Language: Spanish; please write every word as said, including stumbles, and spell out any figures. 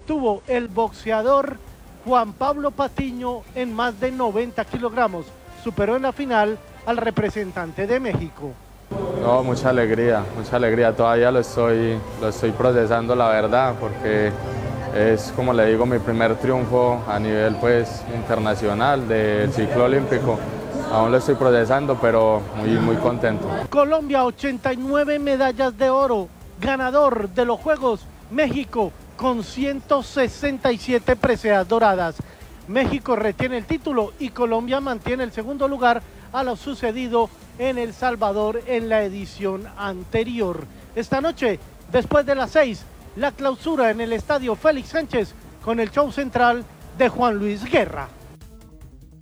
obtuvo el boxeador Juan Pablo Patiño en más de noventa kilogramos. Superó en la final al representante de México. No, mucha alegría, mucha alegría. Todavía lo estoy, lo estoy procesando, la verdad, porque es, como le digo, mi primer triunfo a nivel pues internacional del ciclo olímpico. Aún lo estoy procesando, pero muy, muy contento. Colombia, ochenta y nueve medallas de oro, ganador de los Juegos. México con ciento sesenta y siete preseas doradas. México retiene el título y Colombia mantiene el segundo lugar a lo sucedido en El Salvador en la edición anterior. Esta noche, después de las seis, la clausura en el estadio Félix Sánchez con el show central de Juan Luis Guerra.